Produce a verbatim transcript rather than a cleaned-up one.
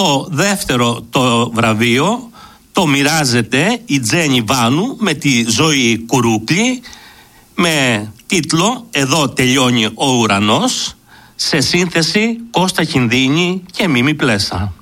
Το δεύτερο το βραβείο το μοιράζεται η Τζέννη Βάνου με τη Ζωή Κουρούκλη, με τίτλο «Εδώ τελειώνει ο ουρανός», σε σύνθεση Κώστα Κινδύνη και Μίμη Πλέσα.